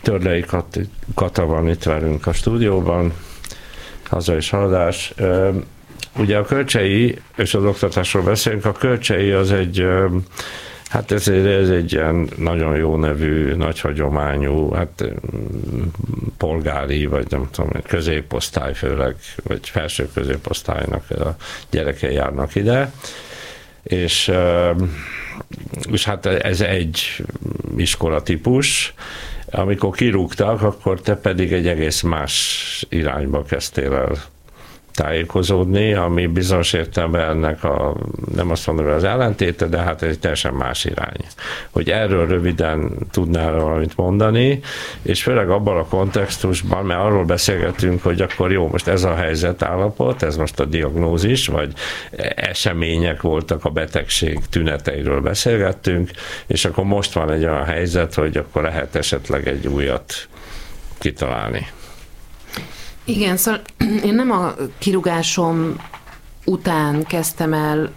Törlei Kata van itt velünk a stúdióban, haza és haladás. Ugye a Kölcsei, és az oktatásról beszélünk, a Kölcsei az egy, hát ez egy ilyen nagyon jó nevű, nagy hagyományú, hát polgári, vagy nem tudom, középosztály főleg, vagy felső középosztálynak a gyerekei járnak ide, és hát ez egy iskolatípus. Amikor kirúgtak, akkor te pedig egy egész más irányba kezdtél el tájékozódni, ami bizonyos értelemben ennek nem azt mondom, hogy az ellentéte, de hát egy teljesen más irány. Hogy erről röviden tudnál valamit mondani, és főleg abban a kontextusban, mert arról beszélgetünk, hogy akkor jó, most ez a helyzet állapot, ez most a diagnózis, vagy események voltak, a betegség tüneteiről beszélgettünk, és akkor most van egy olyan helyzet, hogy akkor lehet esetleg egy újat kitalálni. Igen, szóval én nem a kirúgásom után kezdtem el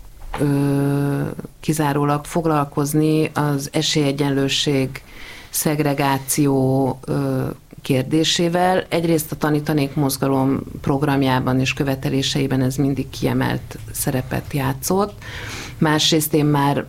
kizárólag foglalkozni az esélyegyenlőség, szegregáció kérdésével. Egyrészt a Tanítanék Mozgalom programjában és követeléseiben ez mindig kiemelt szerepet játszott. Másrészt én már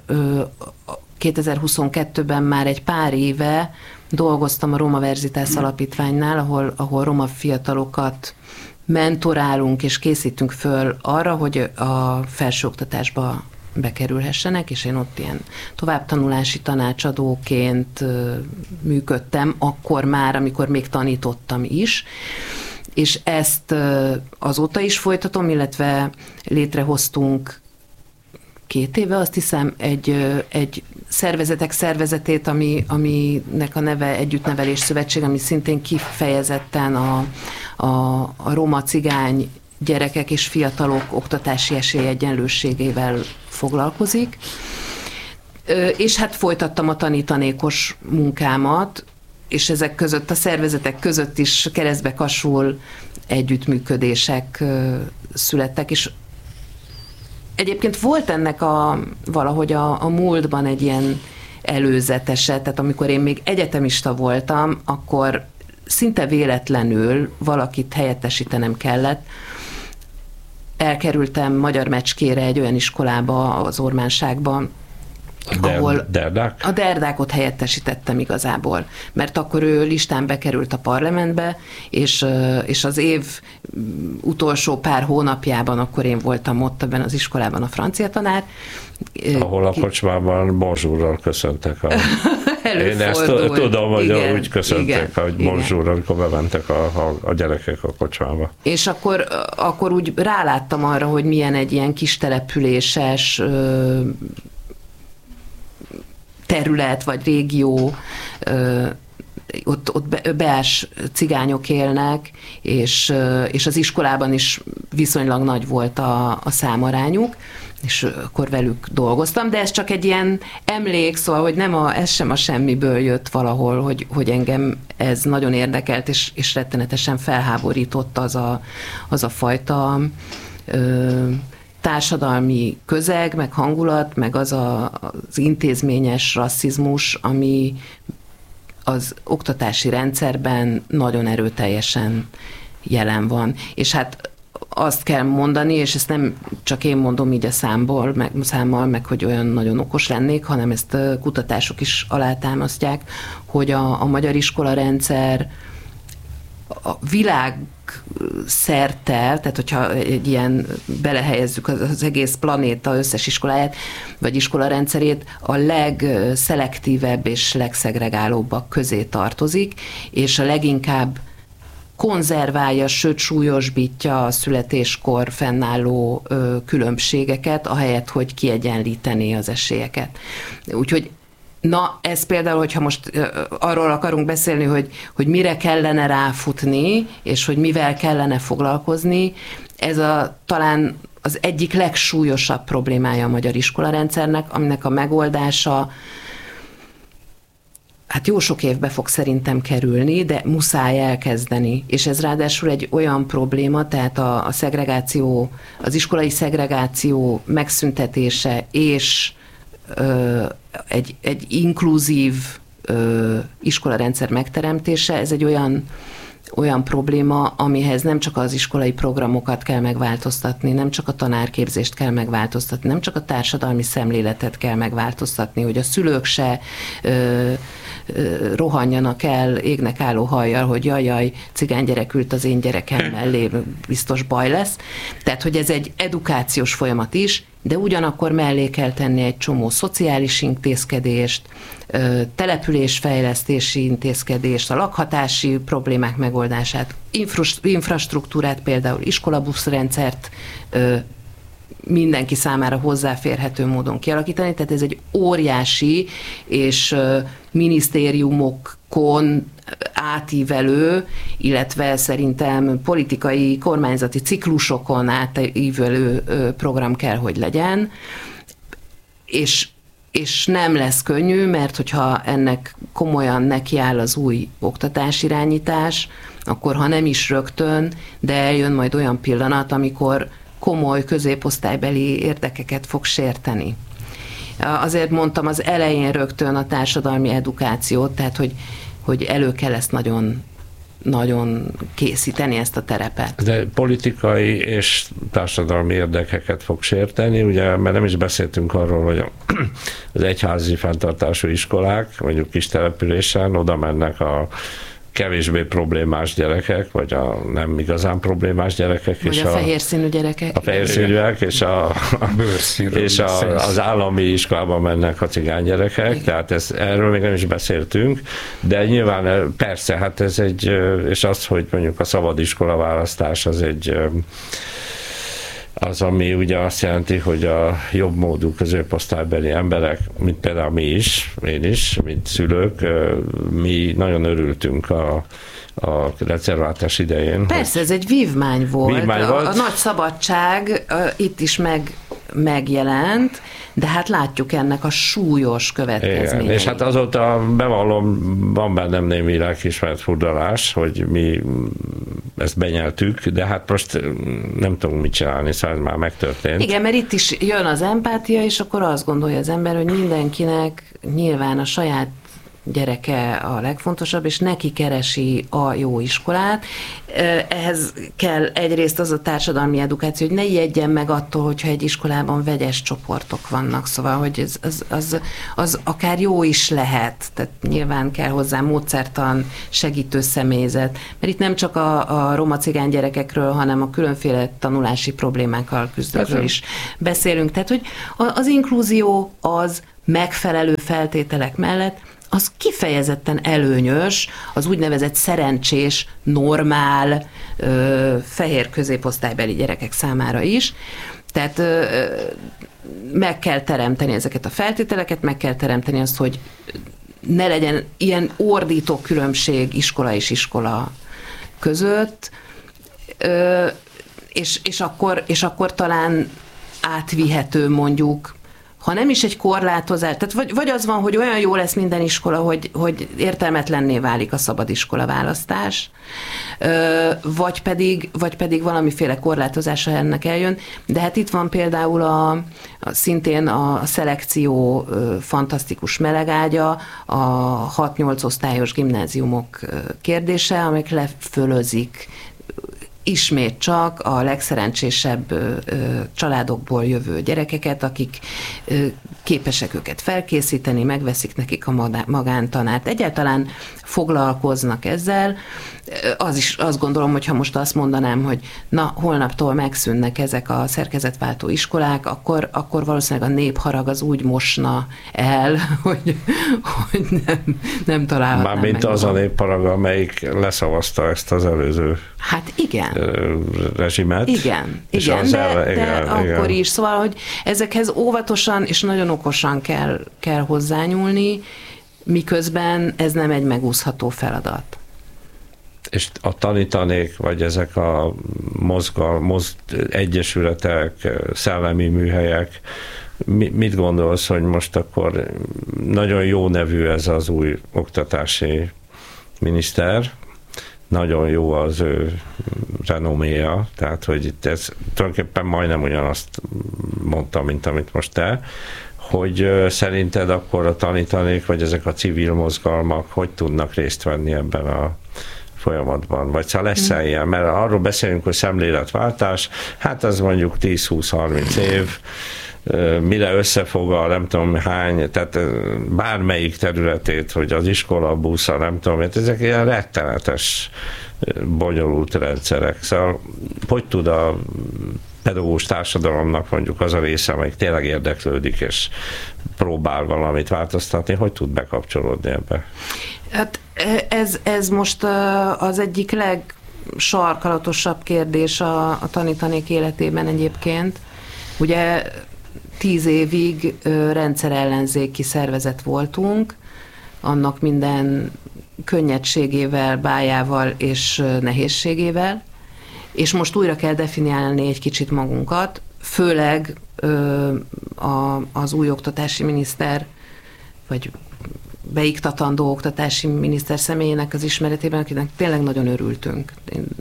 2022-ben már egy pár éve dolgoztam a Roma Verzitas Alapítványnál, ahol roma fiatalokat mentorálunk és készítünk föl arra, hogy a felsőoktatásba bekerülhessenek, és én ott ilyen továbbtanulási tanácsadóként működtem, akkor már, amikor még tanítottam is, és ezt azóta is folytatom, illetve létrehoztunk 2 éve, azt hiszem, egy szervezetek szervezetét, aminek a neve Együttnevelés Szövetség, ami szintén kifejezetten a roma cigány gyerekek és fiatalok oktatási esélyegyenlőségével foglalkozik. És hát folytattam a tanítanékos munkámat, és ezek között, a szervezetek között is keresztbe-kasul együttműködések születtek, és egyébként volt ennek valahogy a múltban egy ilyen előzetese, tehát amikor én még egyetemista voltam, akkor szinte véletlenül valakit helyettesítenem kellett. Elkerültem Magyar Mecskére, egy olyan iskolába, az Ormánságban, ahol Derdák? A Derdákot helyettesítettem igazából, mert akkor ő listán bekerült a parlamentbe, és az év utolsó pár hónapjában akkor én voltam ott ebben az iskolában a francia tanár. Ahol a kocsmában bonjourral köszöntek. Én ezt tudom, hogy igen, úgy köszöntek, igen, hogy bonjourral, amikor bementek a gyerekek a kocsmába. És akkor úgy ráláttam arra, hogy milyen egy ilyen kis településes terület vagy régió, ott beás cigányok élnek, és az iskolában is viszonylag nagy volt a számarányuk, és akkor velük dolgoztam, de ez csak egy ilyen emlék, szóval, hogy ez sem a semmiből jött valahol, hogy engem ez nagyon érdekelt, és rettenetesen felháborított az a fajta társadalmi közeg, meg hangulat, meg az intézményes rasszizmus, ami az oktatási rendszerben nagyon erőteljesen jelen van. És hát azt kell mondani, és ezt nem csak én mondom így a számmal, meg hogy olyan nagyon okos lennék, hanem ezt kutatások is alátámasztják, hogy a magyar iskolarendszer a világ szerte, tehát hogyha egy ilyen belehelyezzük az egész planéta összes iskoláját, vagy iskolarendszerét, a legszelektívebb és legszegregálóbbak közé tartozik, és a leginkább konzerválja, sőt súlyosbítja a születéskor fennálló különbségeket, ahelyett, hogy kiegyenlítené az esélyeket. Úgyhogy ez például, hogyha most arról akarunk beszélni, hogy mire kellene ráfutni, és hogy mivel kellene foglalkozni, ez talán az egyik legsúlyosabb problémája a magyar iskolarendszernek, aminek a megoldása hát jó sok évbe fog szerintem kerülni, de muszáj elkezdeni. És ez ráadásul egy olyan probléma, tehát a szegregáció, az iskolai szegregáció megszüntetése és egy inkluzív iskolarendszer megteremtése, ez egy olyan probléma, amihez nem csak az iskolai programokat kell megváltoztatni, nem csak a tanárképzést kell megváltoztatni, nem csak a társadalmi szemléletet kell megváltoztatni, hogy a szülők se rohanjanak el égnek álló hajjal, hogy jaj, cigánygyerek ült az én gyerekem mellé, biztos baj lesz. Tehát, hogy ez egy edukációs folyamat is, de ugyanakkor mellé kell tenni egy csomó szociális intézkedést, településfejlesztési intézkedést, a lakhatási problémák megoldását, infrastruktúrát, például iskolabuszrendszert mindenki számára hozzáférhető módon kialakítani, tehát ez egy óriási és minisztériumokon átívelő, illetve szerintem politikai, kormányzati ciklusokon átívelő program kell, hogy legyen, és nem lesz könnyű, mert hogyha ennek komolyan nekiáll az új oktatásirányítás, akkor ha nem is rögtön, de eljön majd olyan pillanat, amikor komoly középosztálybeli érdekeket fog sérteni. Azért mondtam az elején rögtön a társadalmi edukációt, tehát hogy elő kell ezt nagyon készíteni, ezt a terepet. De politikai és társadalmi érdekeket fog sérteni, ugye, mert nem is beszéltünk arról, hogy az egyházi fenntartású iskolák, mondjuk kis településen, oda mennek a kevésbé problémás gyerekek, vagy a nem igazán problémás gyerekek. Vagy és a fehér színű gyerekek. A fehér színűek, és az állami iskolában mennek a cigány gyerekek, igen. Tehát erről még nem is beszéltünk, de nyilván persze, hát ez egy, és az, hogy mondjuk a szabad iskola választás az egy az, ami ugye azt jelenti, hogy a jobb módú középosztálybeli emberek, mint például mi is, én is, mint szülők, mi nagyon örültünk a rendszerváltás idején. Persze, ez egy vívmány volt. A nagy szabadság itt is megjelent, de hát látjuk ennek a súlyos következményeit. És hát azóta bevallom, van bennem némi lelkiismeret furdalás, hogy mi ezt benyeltük, de hát most nem tudunk mit csinálni, szóval már megtörtént. Igen, mert itt is jön az empátia, és akkor azt gondolja az ember, hogy mindenkinek nyilván a saját gyereke a legfontosabb, és neki keresi a jó iskolát. Ehhez kell egyrészt az a társadalmi edukáció, hogy ne ijedjen meg attól, hogyha egy iskolában vegyes csoportok vannak, szóval, hogy az akár jó is lehet, tehát nyilván kell hozzá módszertan, segítő személyzet, mert itt nem csak a roma cigány gyerekekről, hanem a különféle tanulási problémákkal küzdőkről is beszélünk. Tehát, hogy az inkluzió az megfelelő feltételek mellett az kifejezetten előnyös az úgynevezett szerencsés, normál, fehér középosztálybeli gyerekek számára is. Tehát meg kell teremteni ezeket a feltételeket, meg kell teremteni azt, hogy ne legyen ilyen ordító különbség iskola és iskola között, és akkor talán átvihető mondjuk, ha nem is egy korlátozás, tehát vagy az van, hogy olyan jó lesz minden iskola, hogy értelmetlenné válik a szabad iskola választás, vagy pedig valamiféle korlátozása ennek eljön, de hát itt van például szintén a szelekció fantasztikus melegágya, a 6-8 osztályos gimnáziumok kérdése, amelyek lefölözik ismét csak a legszerencsésebb családokból jövő gyerekeket, akik képesek őket felkészíteni, megveszik nekik a magántanárt. Egyáltalán foglalkoznak ezzel. Azt gondolom, hogy ha most azt mondanám, hogy na, holnaptól megszűnnek ezek a szerkezetváltó iskolák, akkor valószínűleg a népharag az úgy mosna el, hogy nem találhatnám. Mármint az a népharag, amelyik leszavazta ezt az előző rezsimet. Igen, de akkor is. Szóval, hogy ezekhez óvatosan és nagyon okosan kell hozzányúlni, miközben ez nem egy megúszható feladat. És a tanítanék, vagy ezek a egyesületek, szellemi műhelyek, mit gondolsz, hogy most akkor nagyon jó nevű ez az új oktatási miniszter, nagyon jó az ő renoméja, tehát hogy itt ez tulajdonképpen majdnem ugyanazt mondta, mint amit most te, hogy szerinted akkor a tanítanék, vagy ezek a civil mozgalmak hogy tudnak részt venni ebben a folyamatban? Vagy szóval lesz-e ilyen? Mert arról beszélünk, hogy szemléletváltás, hát az mondjuk 10-20-30 év, mire összefog a nem tudom hány, tehát bármelyik területét, hogy az iskola, busza, nem tudom, ezek ilyen rettenetes, bonyolult rendszerek. Szóval hogy tud a pedagógus társadalomnak mondjuk az a része, amelyik tényleg érdeklődik és próbál valamit változtatni, hogy tud bekapcsolódni ebbe? Hát ez most az egyik legsarkalatosabb kérdés a tanítanék életében egyébként. Ugye 10 évig rendszerellenzéki szervezet voltunk, annak minden könnyedségével, bájával és nehézségével, és most újra kell definiálni egy kicsit magunkat, főleg az új oktatási miniszter, vagy beiktatandó oktatási miniszter személyének az ismeretében, akinek tényleg nagyon örültünk.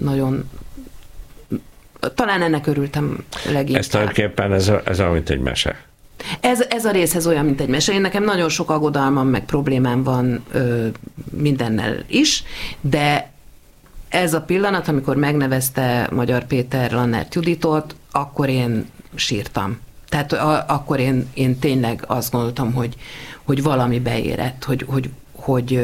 Talán ennek örültem leginkább. Ez tulajdonképpen ez olyan, mint egy mese. Ez a részhez olyan, mint egy mese. Én nekem nagyon sok aggodalmam, meg problémám van mindennel is, de ez a pillanat, amikor megnevezte Magyar Péter Lannert Juditot, akkor én sírtam. Tehát akkor én tényleg azt gondoltam, hogy valami beérett, hogy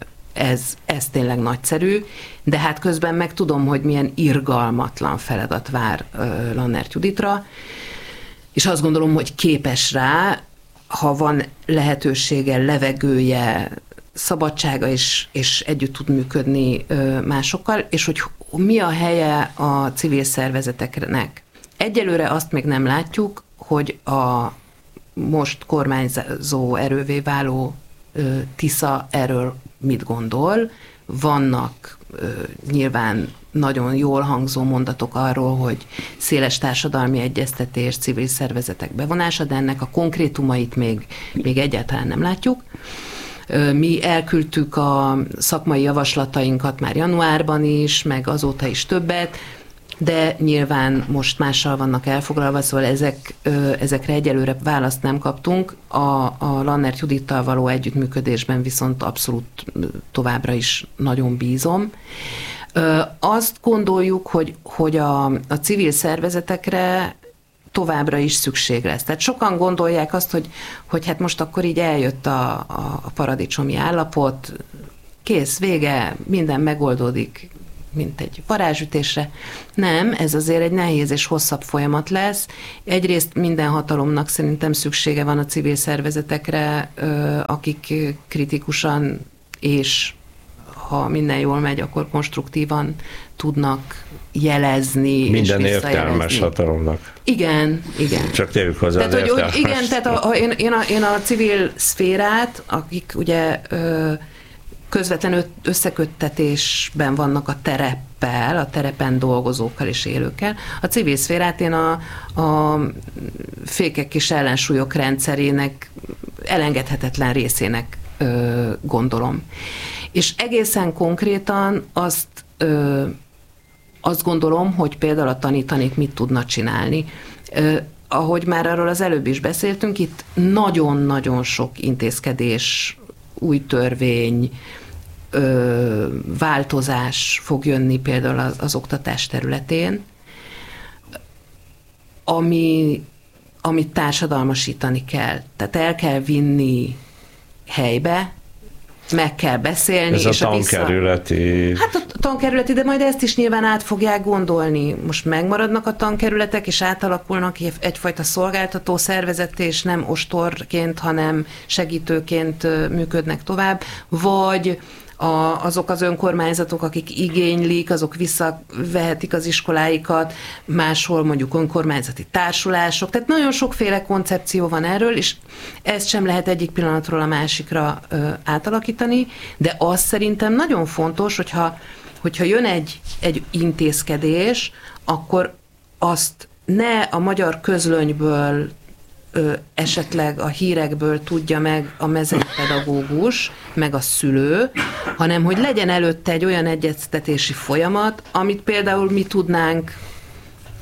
ez tényleg nagyszerű, de hát közben meg tudom, hogy milyen irgalmatlan feladat vár Lannert Juditra, és azt gondolom, hogy képes rá, ha van lehetősége, levegője, szabadsága és együtt tud működni másokkal, és hogy mi a helye a civil szervezeteknek. Egyelőre azt még nem látjuk, hogy a most kormányzó erővé váló Tisza erről mit gondol. Vannak nyilván nagyon jól hangzó mondatok arról, hogy széles társadalmi egyeztetés, civil szervezetek bevonása, de ennek a konkrétumait még egyáltalán nem látjuk. Mi elküldtük a szakmai javaslatainkat már januárban is, meg azóta is többet, de nyilván most mással vannak elfoglalva, szóval ezekre egyelőre választ nem kaptunk. A Lannert Judittal való együttműködésben viszont abszolút továbbra is nagyon bízom. Azt gondoljuk, hogy a civil szervezetekre továbbra is szükség lesz. Tehát sokan gondolják azt, hogy hát most akkor így eljött a paradicsomi állapot, kész, vége, minden megoldódik, mint egy varázsütésre. Nem, ez azért egy nehéz és hosszabb folyamat lesz. Egyrészt minden hatalomnak szerintem szüksége van a civil szervezetekre, akik kritikusan és ha minden jól megy, akkor konstruktívan tudnak jelezni. Minden és értelmes hatalomnak. Igen. Csak tegyük hozzá tehát, hogy igen, tehát én a civil szférát, akik ugye közvetlen összeköttetésben vannak a tereppel, a terepen dolgozókkal és élőkkel. A civil szférát én a fékek és ellensúlyok rendszerének elengedhetetlen részének gondolom. És egészen konkrétan azt gondolom, hogy például a tanítanék mit tudna csinálni. Ahogy már arról az előbb is beszéltünk, itt nagyon-nagyon sok intézkedés, új törvény, változás fog jönni például az oktatás területén, amit társadalmasítani kell. Tehát el kell vinni helybe, meg kell beszélni. Ez és a tankerületi... Hát a tankerületi, de majd ezt is nyilván át fogják gondolni. Most megmaradnak a tankerületek, és átalakulnak egyfajta szolgáltató szervezetté, és nem ostorként, hanem segítőként működnek tovább, vagy azok az önkormányzatok, akik igénylik, azok visszavehetik az iskoláikat, máshol mondjuk önkormányzati társulások, tehát nagyon sokféle koncepció van erről, és ezt sem lehet egyik pillanatról a másikra átalakítani, de az szerintem nagyon fontos, hogyha jön egy intézkedés, akkor azt ne a magyar közlönyből esetleg a hírekből tudja meg a mezőpedagógus, meg a szülő, hanem hogy legyen előtte egy olyan egyeztetési folyamat, amit például mi tudnánk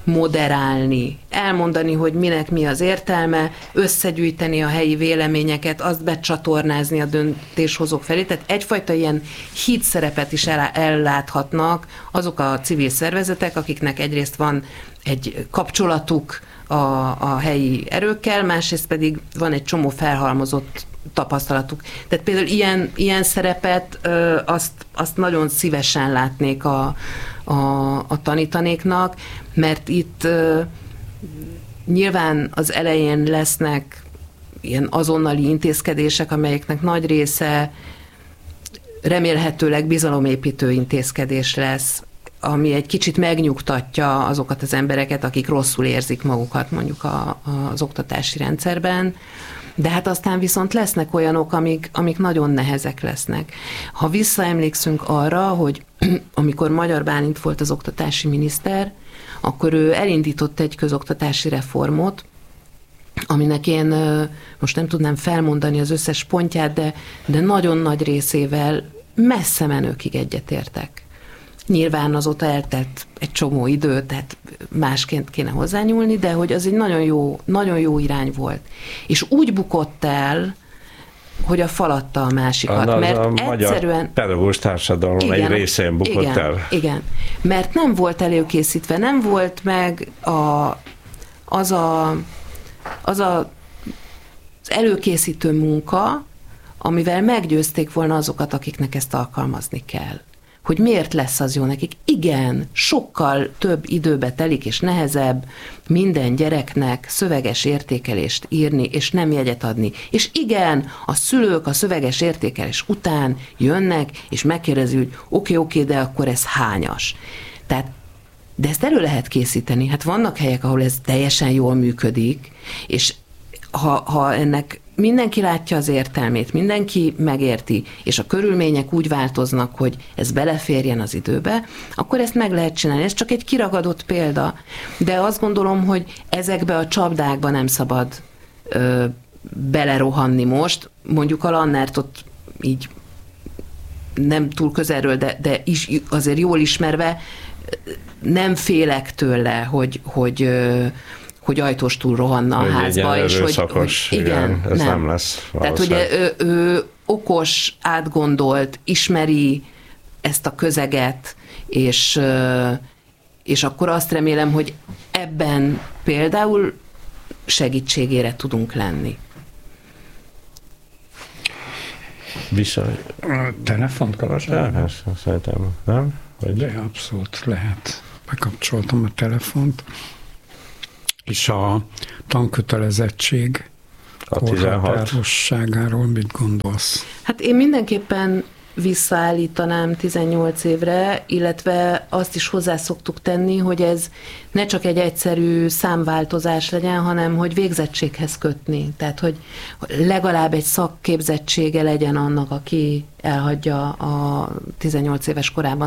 moderálni, elmondani, hogy minek mi az értelme, összegyűjteni a helyi véleményeket, azt becsatornázni a döntéshozók felé. Tehát egyfajta ilyen hídszerepet is elláthatnak azok a civil szervezetek, akiknek egyrészt van egy kapcsolatuk a helyi erőkkel, másrészt pedig van egy csomó felhalmozott tapasztalatuk. Tehát például ilyen szerepet azt nagyon szívesen látnék a tanítanéknak, mert itt nyilván az elején lesznek ilyen azonnali intézkedések, amelyeknek nagy része remélhetőleg bizalomépítő intézkedés lesz, ami egy kicsit megnyugtatja azokat az embereket, akik rosszul érzik magukat mondjuk az oktatási rendszerben, de hát aztán viszont lesznek olyanok, amik nagyon nehezek lesznek. Ha visszaemlékszünk arra, hogy amikor Magyar Bálint volt az oktatási miniszter, akkor ő elindított egy közoktatási reformot, aminek én most nem tudnám felmondani az összes pontját, de nagyon nagy részével messze menőkig egyetértek. Nyilván azóta eltelt egy csomó idő, tehát másként kéne hozzányúlni, de hogy az egy nagyon jó irány volt. És úgy bukott el, hogy a falatta a másikat. Mert a egyszerűen... magyar pedagógus társadalom egy részén bukott el. Igen, mert nem volt előkészítve, nem volt meg az előkészítő munka, amivel meggyőzték volna azokat, akiknek ezt alkalmazni kell. Hogy miért lesz az jó nekik. Igen, sokkal több időbe telik és nehezebb minden gyereknek szöveges értékelést írni, és nem jegyet adni. És igen, a szülők a szöveges értékelés után jönnek, és megkérdezik, hogy oké, de akkor ez hányas. Tehát, de ezt elő lehet készíteni. Hát vannak helyek, ahol ez teljesen jól működik, és ha ennek mindenki látja az értelmét, mindenki megérti, és a körülmények úgy változnak, hogy ez beleférjen az időbe, akkor ezt meg lehet csinálni. Ez csak egy kiragadott példa, de azt gondolom, hogy ezekbe a csapdákba nem szabad belerohanni most. Mondjuk a Lannertot így nem túl közelről, de is azért jól ismerve, nem félek tőle, hogy ajtóstól rohanna a házba, és hogy igen, ez nem lesz. Tehát ugye ő okos, átgondolt, ismeri ezt a közeget, és akkor azt remélem, hogy ebben például segítségére tudunk lenni. Telefont kapcsoltam? Szerintem, nem? De abszolút lehet. Bekapcsoltam a telefont. És a tankötelezettség korhatárosságáról mit gondolsz? Hát én mindenképpen visszaállítanám 18 évre, illetve azt is hozzá szoktuk tenni, hogy ez ne csak egy egyszerű számváltozás legyen, hanem hogy végzettséghez kötni. Tehát, hogy legalább egy szakképzettsége legyen annak, aki elhagyja a 18 éves korában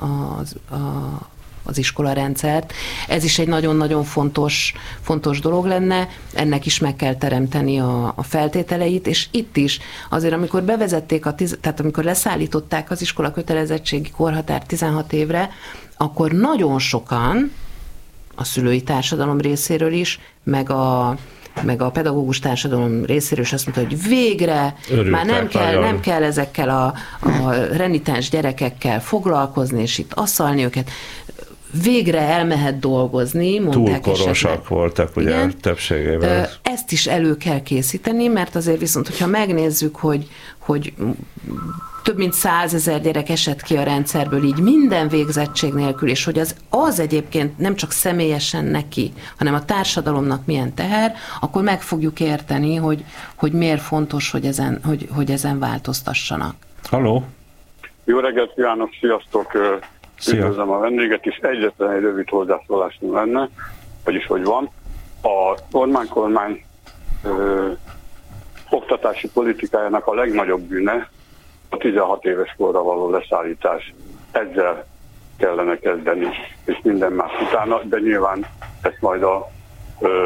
az iskolarendszert. Ez is egy nagyon-nagyon fontos dolog lenne, ennek is meg kell teremteni a feltételeit, és itt is azért, amikor bevezették, tehát amikor leszállították az iskola kötelezettségi korhatár 16 évre, akkor nagyon sokan a szülői társadalom részéről is, meg a pedagógus társadalom részéről is azt mondta, hogy végre már nem kell ezekkel a renitens gyerekekkel foglalkozni, és itt asszalni őket. Végre elmehet dolgozni, mondták. Túl korosak voltak, ugye, igen, többségében. Ezt is elő kell készíteni, mert azért viszont, hogyha megnézzük, hogy több mint 100 000 gyerek esett ki a rendszerből így minden végzettség nélkül, és hogy az egyébként nem csak személyesen neki, hanem a társadalomnak milyen teher, akkor meg fogjuk érteni, hogy miért fontos, hogy ezen változtassanak. Halló! Jó reggelt kívánok, sziasztok! Üdvözlöm a vendéget, és egyetlen egy rövid hozzászólásom lenne, vagyis hogy van. A kormány oktatási politikájának a legnagyobb bűne a 16 éves korra való leszállítás. Ezzel kellene kezdeni, és minden más utána, de nyilván ezt majd a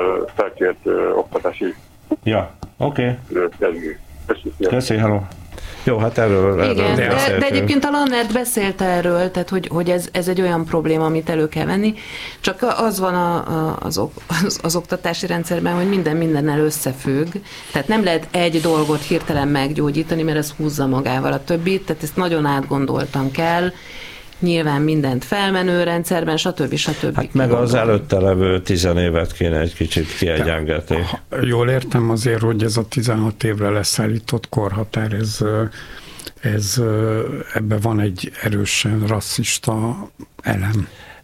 felkért oktatási kezdő. Köszönöm. Köszönöm, halló. Jó, hát erről igen, de egyébként a Lannert beszélt erről, tehát hogy ez egy olyan probléma, amit elő kell venni, csak az van az oktatási rendszerben, hogy mindennel összefügg, tehát nem lehet egy dolgot hirtelen meggyógyítani, mert ez húzza magával a többit, tehát ezt nagyon átgondoltan kell, nyilván mindent felmenő rendszerben, stb. Hát meg az előtte levő 10 évet kéne egy kicsit kiegyengetni. Jól értem azért, hogy ez a 16 évre leszállított korhatár, ebben van egy erősen rasszista elem.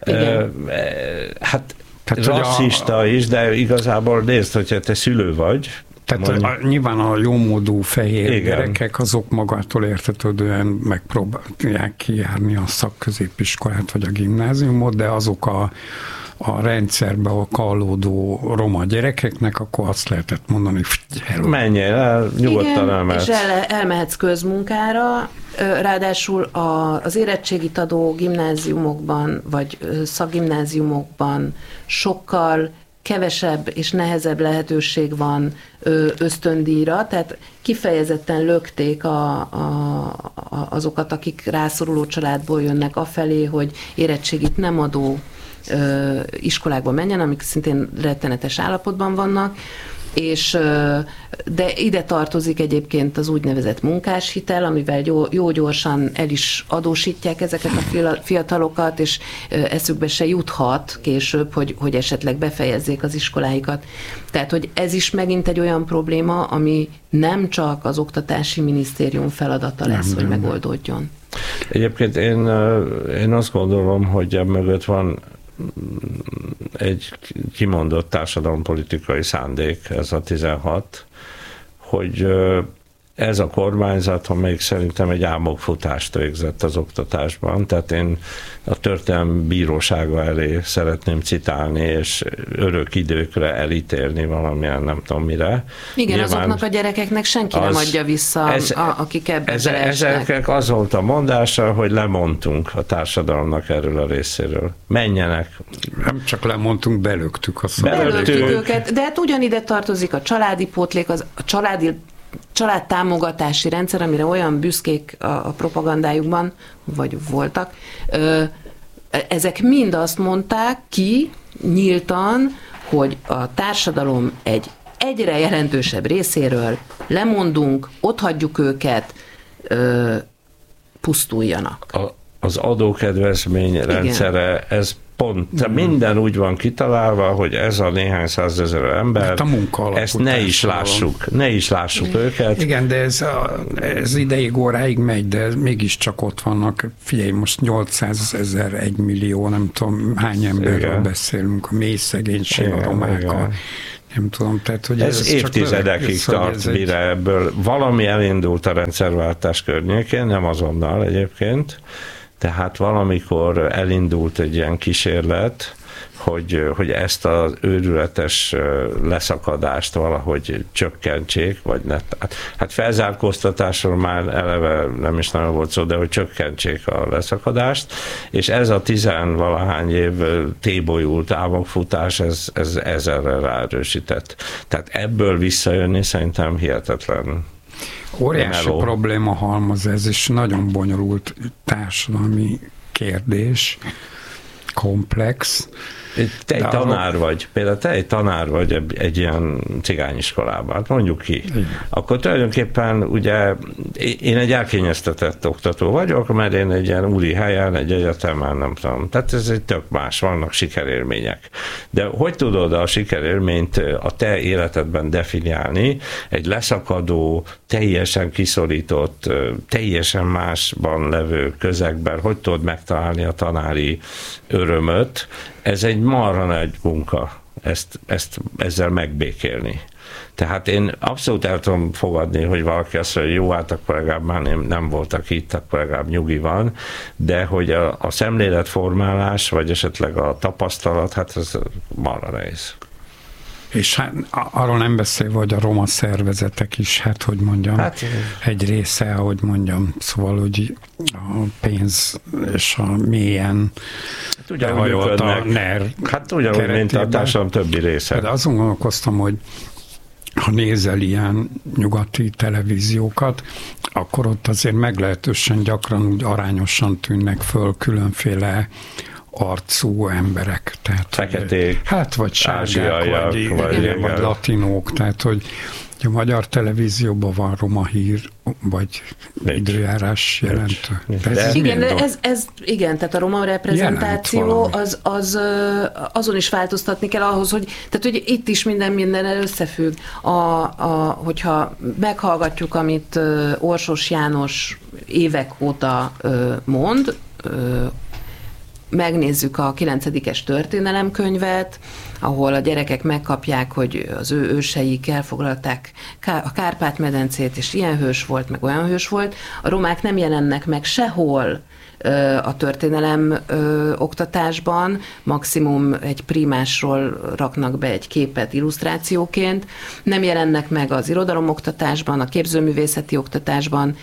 Hát rasszista is, de igazából nézd, hogyha te szülő vagy, tehát nyilván a jómódú fehér gyerekek azok magától értetődően megpróbálják kijárni a szakközépiskolát vagy a gimnáziumot, de azok a rendszerbe a kallódó roma gyerekeknek, akkor azt lehetett mondani, hogy menjél el, nyugodtan elmehetsz. És elmehetsz közmunkára, ráadásul az érettségit adó gimnáziumokban, vagy szakgimnáziumokban sokkal kevesebb és nehezebb lehetőség van ösztöndíjra, tehát kifejezetten lökték azokat, akik rászoruló családból jönnek afelé, hogy érettségit nem adó iskolákba menjen, amik szintén rettenetes állapotban vannak, de ide tartozik egyébként az úgynevezett munkáshitel, amivel jó gyorsan el is adósítják ezeket a fiatalokat, és eszükbe se juthat később, hogy esetleg befejezzék az iskoláikat. Tehát, hogy ez is megint egy olyan probléma, ami nem csak az Oktatási Minisztérium feladata lesz, hogy megoldódjon. Egyébként én azt gondolom, hogy mögött van egy kimondott társadalompolitikai szándék, ez a 16, hogy ez a kormányzat, amelyik szerintem egy álmokfutást végzett az oktatásban, tehát én a történelmi bírósága elé szeretném citálni, és örök időkre elítélni valamilyen nem tudom mire. Igen, nyilván azoknak a gyerekeknek senki nem adja vissza, akik ebben beleesnek. Ezeknek az volt a mondása, hogy lemondtunk a társadalomnak erről a részéről. Menjenek. Nem csak lemondtunk, belöktük a Belöktük őket, de hát ugyanide tartozik a családi pótlék, a családtámogatási rendszer, amire olyan büszkék a propagandájukban, vagy voltak, ezek mind azt mondták ki nyíltan, hogy a társadalom egyre jelentősebb részéről lemondunk, otthagyjuk őket, pusztuljanak. Az adókedvezmény rendszere, ez pont, minden úgy van kitalálva, hogy ez a néhány százezer ember, ezt ne is lássuk őket. Igen, de ez ideig, óráig megy, de mégiscsak ott vannak. Figyelj, most 800 000, 1 millió, nem tudom hány emberről beszélünk, a mély szegénység, a romákkal. Nem tudom, tehát, hogy ez évtizedekig tart, mire ebből valami elindult a rendszerváltás környékén, nem azonnal egyébként. Tehát valamikor elindult egy ilyen kísérlet, hogy ezt az őrületes leszakadást valahogy csökkentsék, vagy ne. Hát felzárkóztatásról már eleve nem is nagyon volt szó, de hogy csökkentsék a leszakadást, és ez a 10-valahány év tébolyult álmokfutás, ez ezerre ráerősített. Tehát ebből visszajönni szerintem hihetetlen. Óriási probléma halmaz ez, és nagyon bonyolult társadalmi kérdés, komplex. Te egy tanár vagy egy ilyen cigányiskolában, mondjuk ki. Igen. Akkor tulajdonképpen ugye én egy elkényeztetett oktató vagyok, mert én egy ilyen úri helyen, egy egyetemen, nem tudom. Tehát ez egy tök más, vannak sikerélmények. De hogy tudod a sikerélményt a te életedben definiálni egy leszakadó, teljesen kiszorított, teljesen másban levő közegben, hogy tudod megtalálni a tanári örömöt? Ez egy marha nagy munka, ezzel megbékélni. Tehát én abszolút el tudom fogadni, hogy valaki azt mondja, hogy jó, hát akkor legalább már nem voltak itt, akkor legalább nyugi van, de hogy a szemléletformálás, vagy esetleg a tapasztalat, hát ez marha nehéz. És hát arról nem beszélve, hogy a roma szervezetek is, hát hogy mondjam, egy része, hogy mondjam, szóval, hogy a pénz és a mélyen behajolt a NER hát ugyanúgy, mint a társadalom többi része. De azon gondolkoztam, hogy ha nézel ilyen nyugati televíziókat, akkor ott azért meglehetősen gyakran úgy arányosan tűnnek föl különféle arcú emberek. Tehát, feketék, hát vagy sárgák, vagy latinók, tehát hogy a magyar televízióban van roma hír, vagy időjárás jelentő. Igen, igen, tehát a roma reprezentáció azon is változtatni kell ahhoz, hogy itt is minden összefügg. Hogyha meghallgatjuk, amit Orsos János évek óta mond, megnézzük a 9-es történelemkönyvet, ahol a gyerekek megkapják, hogy az ő őseik elfoglalták a Kárpát-medencét, és ilyen hős volt, meg olyan hős volt. A romák nem jelennek meg sehol a történelem oktatásban, maximum egy primásról raknak be egy képet illusztrációként, nem jelennek meg az irodalomoktatásban, a képzőművészeti oktatásban,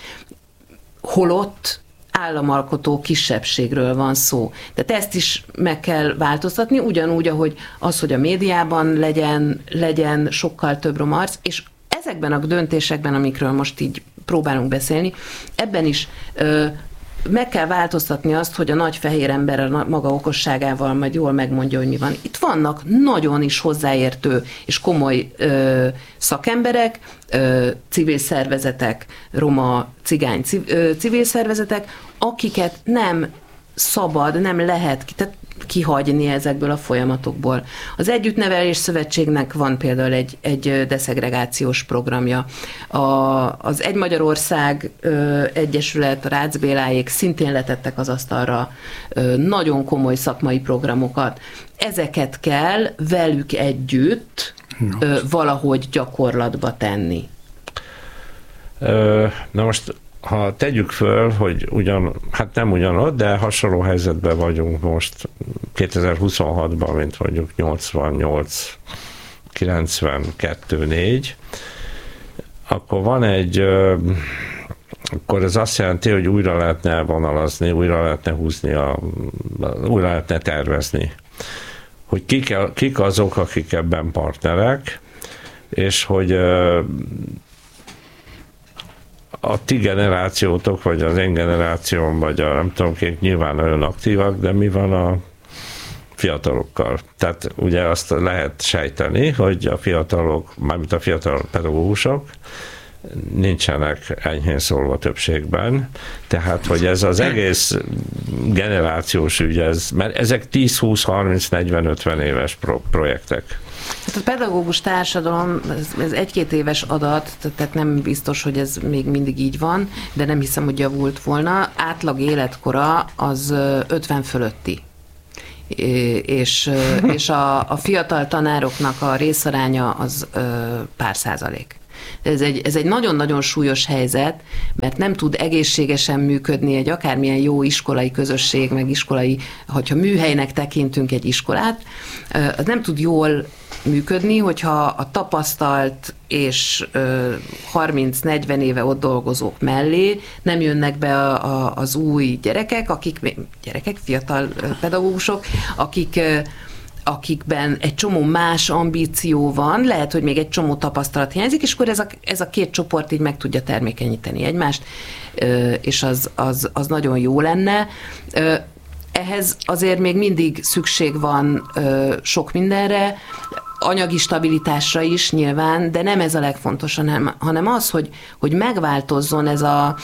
holott államalkotó kisebbségről van szó. Tehát ezt is meg kell változtatni, ugyanúgy, ahogy az, hogy a médiában legyen sokkal több roma arc, és ezekben a döntésekben, amikről most így próbálunk beszélni, ebben is meg kell változtatni azt, hogy a nagy fehér ember a maga okosságával majd jól megmondja, hogy mi van. Itt vannak nagyon is hozzáértő és komoly szakemberek, civil szervezetek, roma, cigány civil szervezetek, akiket nem szabad, nem lehet kihagyni ezekből a folyamatokból. Az Együttnevelés Szövetségnek van például egy deszegregációs programja. Az Egy Magyarország Egyesület, a Rácz Béláék szintén letettek az asztalra nagyon komoly szakmai programokat. Ezeket kell velük együtt valahogy gyakorlatba tenni. Na most, ha tegyük föl, hogy hát nem ugyanott, de hasonló helyzetben vagyunk most 2026-ban, mint mondjuk 88, 92, 4, akkor van akkor ez azt jelenti, hogy újra lehetne elvonalazni, újra lehetne húzni, újra lehetne tervezni. Hogy kik azok, akik ebben partnerek, és hogy a ti generációtok, vagy az én generációm, vagy nem tudom, kik nyilván nagyon aktívak, de mi van a fiatalokkal? Tehát ugye azt lehet sejteni, hogy a fiatalok, mármint a fiatal pedagógusok nincsenek enyhén szólva többségben, tehát hogy ez az egész generációs ügy, mert ezek 10, 20, 30, 40, 50 éves projektek. Hát a pedagógus társadalom, ez 1-2 éves adat, tehát nem biztos, hogy ez még mindig így van, de nem hiszem, hogy javult volna. Átlag életkora az 50 fölötti. És a fiatal tanároknak a részaránya az pár százalék. Ez egy nagyon-nagyon súlyos helyzet, mert nem tud egészségesen működni egy akármilyen jó iskolai közösség, meg iskolai, hogyha műhelynek tekintünk egy iskolát, az nem tud jól működni, hogyha a tapasztalt és 30-40 éve ott dolgozók mellé nem jönnek be az új gyerekek, fiatal pedagógusok, akikben egy csomó más ambíció van, lehet, hogy még egy csomó tapasztalat hiányzik, és akkor ez a két csoport így meg tudja termékenyíteni egymást, és az nagyon jó lenne. Ehhez azért még mindig szükség van sok mindenre, anyagi stabilitásra is nyilván, de nem ez a legfontosabb, hanem az, hogy megváltozzon ez a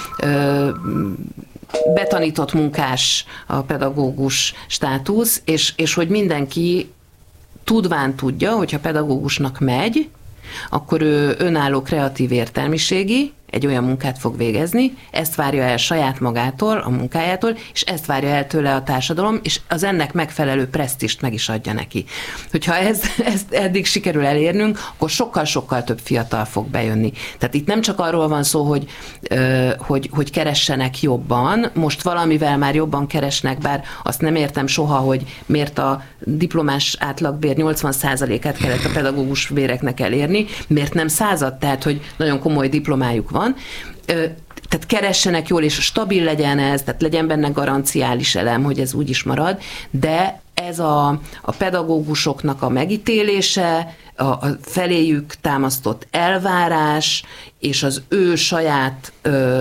betanított munkás, a pedagógus státusz, és hogy mindenki tudván tudja, hogyha pedagógusnak megy, akkor ő önálló kreatív értelmiségi, egy olyan munkát fog végezni, ezt várja el saját magától, a munkájától, és ezt várja el tőle a társadalom, és az ennek megfelelő presztist meg is adja neki. Hogyha ezt eddig sikerül elérnünk, akkor sokkal-sokkal több fiatal fog bejönni. Tehát itt nem csak arról van szó, hogy keressenek jobban, most valamivel már jobban keresnek, bár azt nem értem soha, hogy miért a diplomás átlagbér 80%-át kellett a pedagógus béreknek elérni, miért nem 100-at, tehát hogy nagyon komoly diplomájuk van, tehát keressenek jól, és stabil legyen ez, tehát legyen benne garanciális elem, hogy ez úgy is marad, de ez a pedagógusoknak a megítélése, a feléjük támasztott elvárás és az ő saját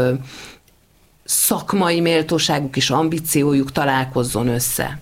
szakmai méltóságuk és ambíciójuk találkozzon össze?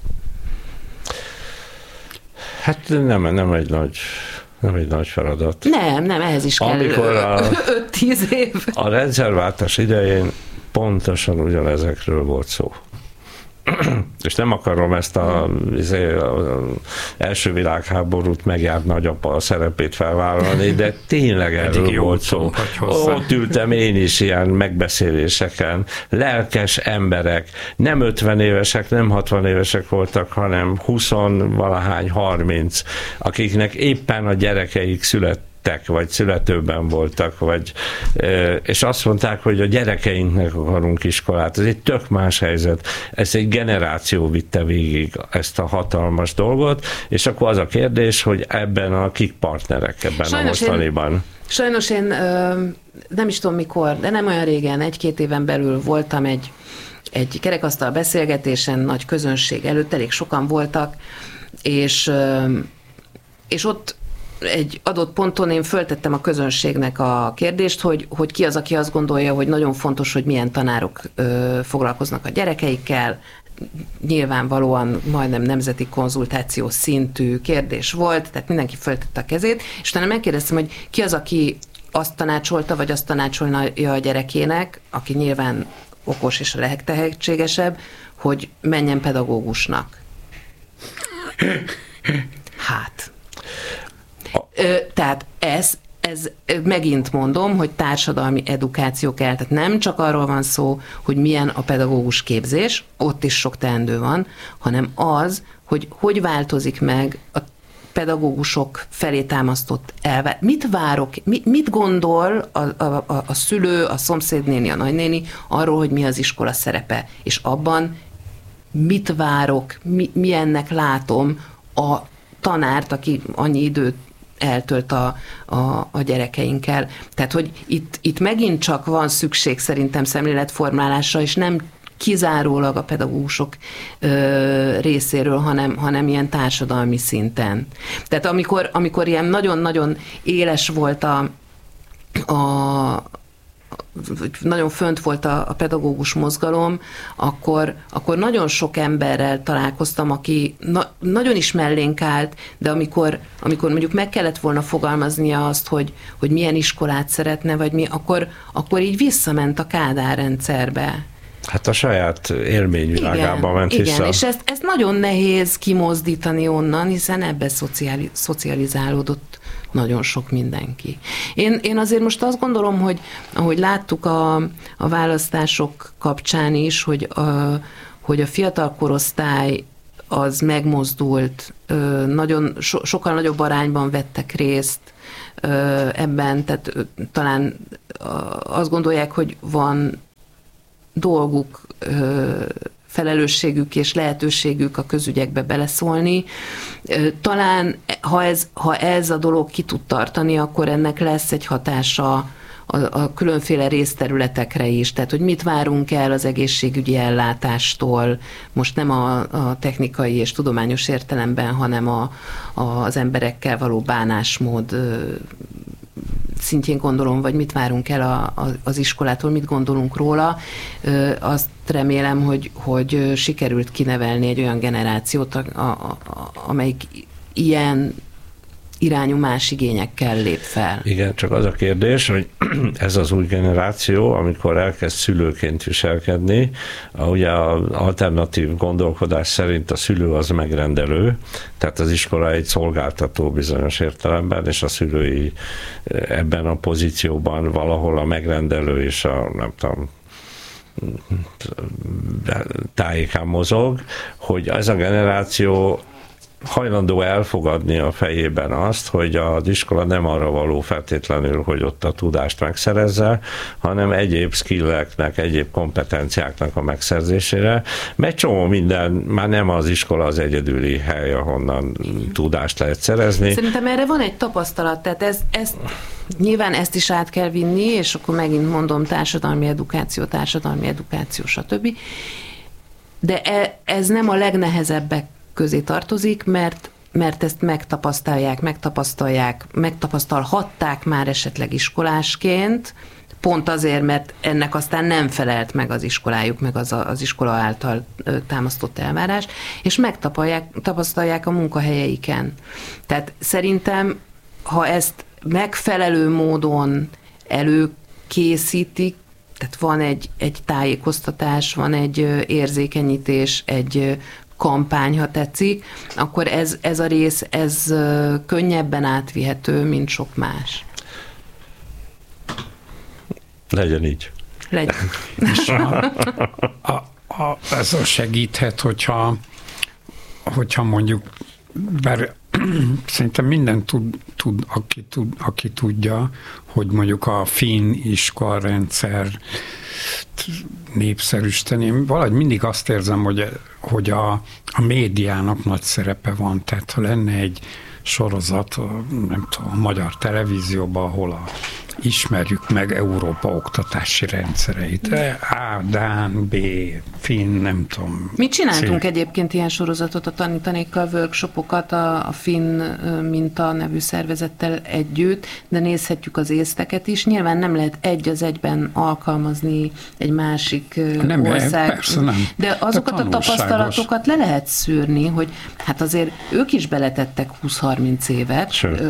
Hát nem egy nagy feladat. Nem, ehhez is kell 5-10 év. A rendszerváltás idején pontosan ugyanezekről volt szó. És nem akarom ezt az első világháborút megjárt nagyapa a szerepét felvállalni, de tényleg erről volt szó. Ott ültem én is ilyen megbeszéléseken, lelkes emberek, nem 50 évesek, nem 60 évesek voltak, hanem 20-valahány, 30, akiknek éppen a gyerekeik születtek, vagy születőben voltak, és azt mondták, hogy a gyerekeinknek akarunk iskolát. Ez egy tök más helyzet. Ez egy generáció vitte végig ezt a hatalmas dolgot, és akkor az a kérdés, hogy ebben kik partnerek ebben a mostaniban. Sajnos én nem is tudom mikor, de nem olyan régen, 1-2 éven belül voltam egy kerekasztal beszélgetésen, nagy közönség előtt, elég sokan voltak, és ott egy adott ponton én föltettem a közönségnek a kérdést, hogy ki az, aki azt gondolja, hogy nagyon fontos, hogy milyen tanárok foglalkoznak a gyerekeikkel. Nyilvánvalóan majdnem nemzeti konzultáció szintű kérdés volt, tehát mindenki föltette a kezét, és utána megkérdeztem, hogy ki az, aki azt tanácsolta, vagy azt tanácsolja a gyerekének, aki nyilván okos és a legtehetségesebb, hogy menjen pedagógusnak. Hát... Tehát ez megint mondom, hogy társadalmi edukáció kell. Tehát nem csak arról van szó, hogy milyen a pedagógus képzés, ott is sok teendő van, hanem az, hogy változik meg a pedagógusok felé támasztott elve. Mit várok, mit gondol a szülő, a szomszédnéni, a nagynéni arról, hogy mi az iskola szerepe, és abban mit várok, milyennek látom a tanárt, aki annyi időt eltölt a gyerekeinkkel. Tehát, hogy itt megint csak van szükség szerintem szemléletformálásra, és nem kizárólag a pedagógusok részéről, hanem ilyen társadalmi szinten. Tehát amikor ilyen nagyon-nagyon éles volt nagyon fönt volt a pedagógus mozgalom, akkor nagyon sok emberrel találkoztam, aki nagyon is mellénk állt, de amikor mondjuk meg kellett volna fogalmaznia azt, hogy milyen iskolát szeretne, vagy mi, akkor így visszament a Kádár rendszerbe. Hát a saját élményvilágába ment vissza. Igen, és ezt nagyon nehéz kimozdítani onnan, hiszen ebbe szocializálódott nagyon sok mindenki. Én azért most azt gondolom, hogy ahogy láttuk a választások kapcsán is, hogy a fiatal korosztály az megmozdult, sokkal nagyobb arányban vettek részt ebben, tehát talán azt gondolják, hogy van dolguk, felelősségük és lehetőségük a közügyekbe beleszólni. Talán, ha ez a dolog ki tud tartani, akkor ennek lesz egy hatása a különféle részterületekre is. Tehát, hogy mit várunk el az egészségügyi ellátástól, most nem a technikai és tudományos értelemben, hanem az emberekkel való bánásmód szintjén gondolom, vagy mit várunk el az iskolától, mit gondolunk róla. Azt remélem, hogy sikerült kinevelni egy olyan generációt, amelyik ilyen irányú más igényekkel lép fel. Igen, csak az a kérdés, hogy ez az új generáció, amikor elkezd szülőként viselkedni, ugye az alternatív gondolkodás szerint a szülő az megrendelő, tehát az iskola egy szolgáltató bizonyos értelemben, és a szülői ebben a pozícióban valahol a megrendelő és a nem tudom, tájékán mozog, hogy ez a generáció hajlandó elfogadni a fejében azt, hogy az iskola nem arra való feltétlenül, hogy ott a tudást megszerezze, hanem egyéb skilleknek, egyéb kompetenciáknak a megszerzésére, mert csomó minden, már nem az iskola az egyedüli hely, ahonnan tudást lehet szerezni. Szerintem erre van egy tapasztalat, tehát nyilván ezt is át kell vinni, és akkor megint mondom társadalmi edukáció, stb. De ez nem a legnehezebbek közé tartozik, mert mert ezt megtapasztalhatták már esetleg iskolásként, pont azért, mert ennek aztán nem felelt meg az iskolájuk, meg az iskola által támasztott elvárás, és megtapasztalják a munkahelyeiken. Tehát szerintem, ha ezt megfelelő módon előkészítik, tehát van egy tájékoztatás, van egy érzékenyítés, egy kampány, ha tetszik, akkor ez a rész, ez könnyebben átvihető, mint sok más. Legyen így. Legyen. És ez segíthet, hogyha mondjuk, bár szerintem minden tud, aki tudja, hogy mondjuk a finn iskolarendszer népszerűsíteni. Valahogy mindig azt érzem, hogy a médiának nagy szerepe van. Tehát ha lenne egy sorozat, nem tudom, a magyar televízióban, ahol ismerjük meg Európa oktatási rendszereit. A, Dán, B, Finn, nem tudom. Mi csináltunk egyébként ilyen sorozatot a tanítanékkal, workshopokat a Finn Minta nevű szervezettel együtt, de nézhetjük az észteket is. Nyilván nem lehet egy az egyben alkalmazni egy másik ország. Persze nem. De azokat a tapasztalatokat le lehet szűrni, hogy hát azért ők is beletettek 20-30 évet,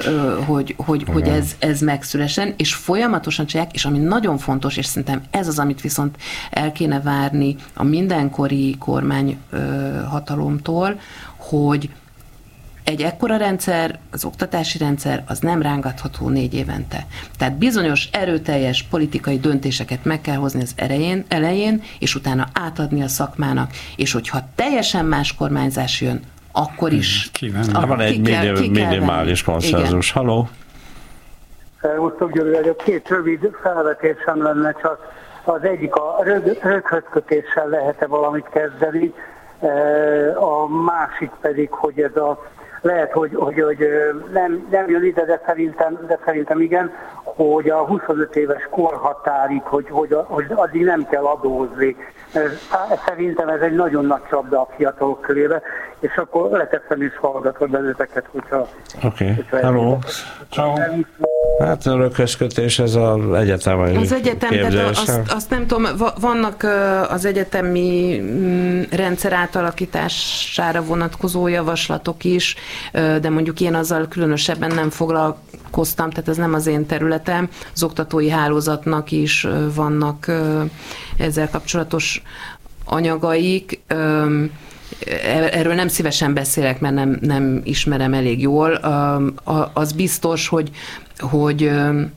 hogy ez megszülessen, és folyamatosan csinálják, és ami nagyon fontos, és szerintem ez az, amit viszont el kéne várni a mindenkori kormányhatalomtól, hogy egy ekkora rendszer, az oktatási rendszer, az nem rángatható 4 évente. Tehát bizonyos erőteljes politikai döntéseket meg kell hozni az elején, és utána átadni a szakmának, és hogyha teljesen más kormányzás jön, akkor is. Van egy minimális konszenzus. Halló? Szervusztok, Gyuri vagyok. 2 rövid felvetésem lenne, csak az egyik a röghözkötéssel lehet-e valamit kezdeni, a másik pedig, hogy ez lehet, hogy nem jön ide, de szerintem igen, hogy a 25 éves korhatárig, hogy addig nem kell adózni. Szerintem ez egy nagyon nagy csapda a fiatalok körébe, és akkor leteszem is hallgatva benneteket, hogyha... Oké, hello. Ciao. Hát a röghözkötés, ez az egyetemi az egyetem, azt nem tudom, vannak az egyetemi rendszer átalakítására vonatkozó javaslatok is, de mondjuk én azzal különösebben nem foglalkoztam, tehát ez nem az én területem. Az oktatói hálózatnak is vannak ezzel kapcsolatos anyagaik. Erről nem szívesen beszélek, mert nem ismerem elég jól. Az biztos, hogy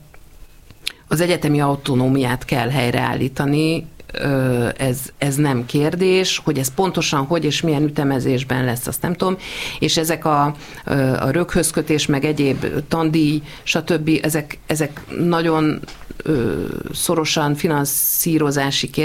az egyetemi autonómiát kell helyreállítani, ez nem kérdés, hogy ez pontosan hogy és milyen ütemezésben lesz, azt nem tudom, és ezek a röghözkötés, meg egyéb tandíj, stb. Ezek nagyon szorosan finanszírozási kérdések,